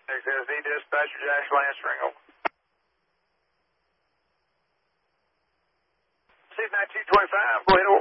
XSD dispatcher, Jackson answering, over. C9225, go ahead, over.